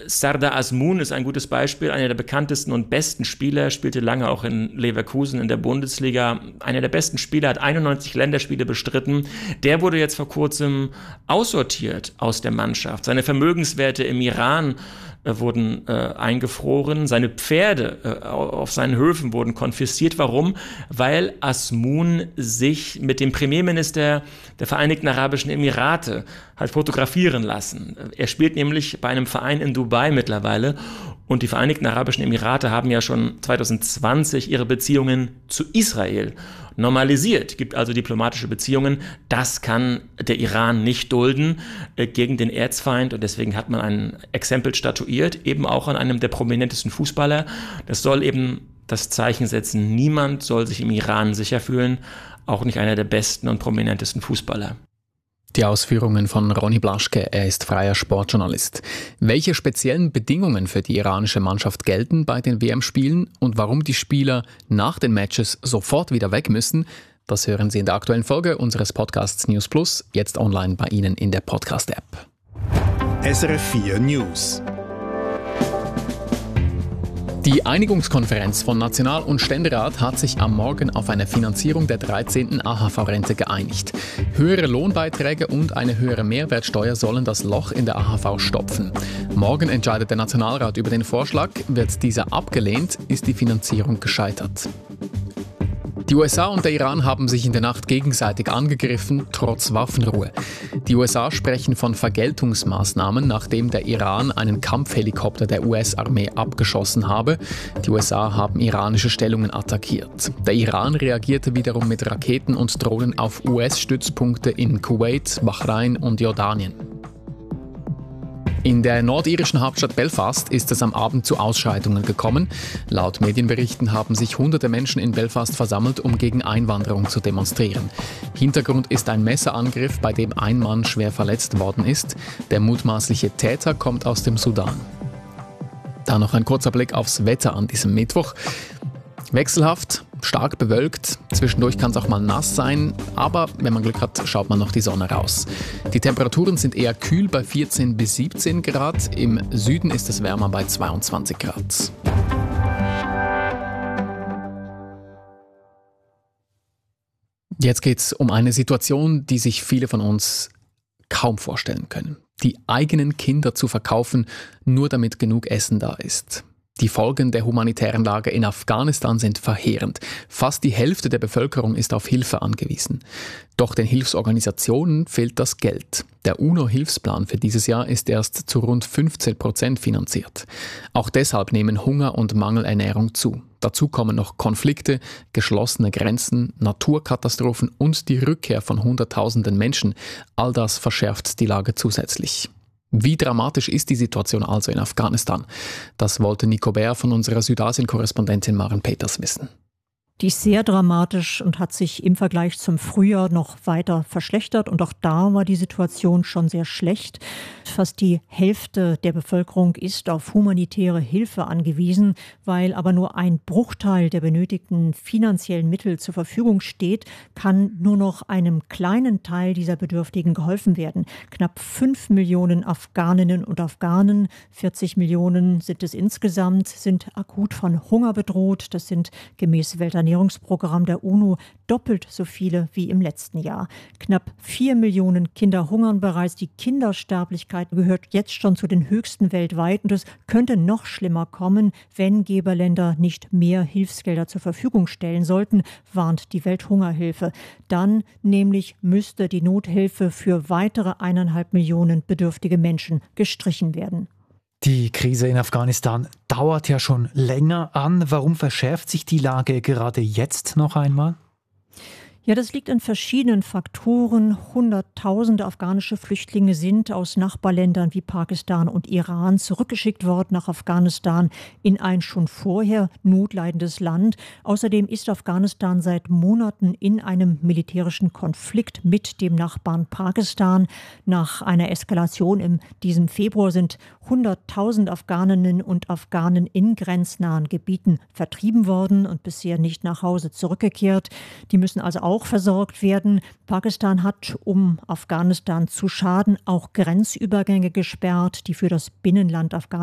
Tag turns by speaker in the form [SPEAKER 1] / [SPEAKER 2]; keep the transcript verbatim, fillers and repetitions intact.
[SPEAKER 1] Sardar Azmoun ist ein gutes Beispiel, einer der bekanntesten und besten Spieler, spielte lange auch in Leverkusen in der Bundesliga. Einer der besten Spieler, hat einundneunzig Länderspiele bestritten. Der wurde jetzt vor kurzem aussortiert aus der Mannschaft. Seine Vermögenswerte im Iran äh, wurden äh, eingefroren. Seine Pferde äh, auf seinen Höfen wurden konfisziert. Warum? Weil Azmoun sich mit dem Premierminister der Vereinigten Arabischen Emirate hat fotografieren lassen. Er spielt nämlich bei einem Verein in Dubai mittlerweile und die Vereinigten Arabischen Emirate haben ja schon zwanzig zwanzig ihre Beziehungen zu Israel normalisiert, gibt also diplomatische Beziehungen. Das kann der Iran nicht dulden äh, gegen den Erzfeind und deswegen hat man ein Exempel statuiert, eben auch an einem der prominentesten Fußballer. Das soll eben das Zeichen setzen, niemand soll sich im Iran sicher fühlen, auch nicht einer der besten und prominentesten Fußballer.
[SPEAKER 2] Die Ausführungen von Ronny Blaschke, er ist freier Sportjournalist. Welche speziellen Bedingungen für die iranische Mannschaft gelten bei den W M-Spielen und warum die Spieler nach den Matches sofort wieder weg müssen, das hören Sie in der aktuellen Folge unseres Podcasts News Plus, jetzt online bei Ihnen in der Podcast-App.
[SPEAKER 3] S R F vier News.
[SPEAKER 2] Die Einigungskonferenz von National- und Ständerat hat sich am Morgen auf eine Finanzierung der dreizehnten A H V-Rente geeinigt. Höhere Lohnbeiträge und eine höhere Mehrwertsteuer sollen das Loch in der A H V stopfen. Morgen entscheidet der Nationalrat über den Vorschlag. Wird dieser abgelehnt, ist die Finanzierung gescheitert. Die U S A und der Iran haben sich in der Nacht gegenseitig angegriffen, trotz Waffenruhe. Die U S A sprechen von Vergeltungsmaßnahmen, nachdem der Iran einen Kampfhelikopter der U S-Armee abgeschossen habe. Die U S A haben iranische Stellungen attackiert. Der Iran reagierte wiederum mit Raketen und Drohnen auf U S-Stützpunkte in Kuwait, Bahrain und Jordanien. In der nordirischen Hauptstadt Belfast ist es am Abend zu Ausschreitungen gekommen. Laut Medienberichten haben sich hunderte Menschen in Belfast versammelt, um gegen Einwanderung zu demonstrieren. Hintergrund ist ein Messerangriff, bei dem ein Mann schwer verletzt worden ist. Der mutmaßliche Täter kommt aus dem Sudan. Dann noch ein kurzer Blick aufs Wetter an diesem Mittwoch. Wechselhaft, stark bewölkt, zwischendurch kann es auch mal nass sein, aber wenn man Glück hat, schaut man noch die Sonne raus. Die Temperaturen sind eher kühl bei vierzehn bis siebzehn Grad, im Süden ist es wärmer bei zweiundzwanzig Grad. Jetzt geht es um eine Situation, die sich viele von uns kaum vorstellen können. Die eigenen Kinder zu verkaufen, nur damit genug Essen da ist. Die Folgen der humanitären Lage in Afghanistan sind verheerend. Fast die Hälfte der Bevölkerung ist auf Hilfe angewiesen. Doch den Hilfsorganisationen fehlt das Geld. Der UNO-Hilfsplan für dieses Jahr ist erst zu rund fünfzehn Prozent finanziert. Auch deshalb nehmen Hunger und Mangelernährung zu. Dazu kommen noch Konflikte, geschlossene Grenzen, Naturkatastrophen und die Rückkehr von Hunderttausenden Menschen. All das verschärft die Lage zusätzlich. Wie dramatisch ist die Situation also in Afghanistan? Das wollte Nico Bär von unserer Südasien-Korrespondentin Maren Peters wissen.
[SPEAKER 4] Die ist sehr dramatisch und hat sich im Vergleich zum Frühjahr noch weiter verschlechtert. Und auch da war die Situation schon sehr schlecht. Fast die Hälfte der Bevölkerung ist auf humanitäre Hilfe angewiesen. Weil aber nur ein Bruchteil der benötigten finanziellen Mittel zur Verfügung steht, kann nur noch einem kleinen Teil dieser Bedürftigen geholfen werden. Knapp fünf Millionen Afghaninnen und Afghanen, vierzig Millionen sind es insgesamt, sind akut von Hunger bedroht. Das sind gemäß Welternährungsprogramm der UNO doppelt so viele wie im letzten Jahr. Knapp vier Millionen Kinder hungern bereits. Die Kindersterblichkeit gehört jetzt schon zu den höchsten weltweit. Und es könnte noch schlimmer kommen, wenn Geberländer nicht mehr Hilfsgelder zur Verfügung stellen sollten, warnt die Welthungerhilfe. Dann nämlich müsste die Nothilfe für weitere eineinhalb Millionen bedürftige Menschen gestrichen werden.
[SPEAKER 5] Die Krise in Afghanistan dauert ja schon länger an. Warum verschärft sich die Lage gerade jetzt noch einmal?
[SPEAKER 4] Ja, das liegt an verschiedenen Faktoren. Hunderttausende afghanische Flüchtlinge sind aus Nachbarländern wie Pakistan und Iran zurückgeschickt worden nach Afghanistan in ein schon vorher notleidendes Land. Außerdem ist Afghanistan seit Monaten in einem militärischen Konflikt mit dem Nachbarn Pakistan. Nach einer Eskalation in diesem Februar sind hunderttausend Afghaninnen und Afghanen in grenznahen Gebieten vertrieben worden und bisher nicht nach Hause zurückgekehrt. Die müssen also auch auch versorgt werden. Pakistan hat, um Afghanistan zu schaden, auch Grenzübergänge gesperrt, die für das Binnenland Afghanistan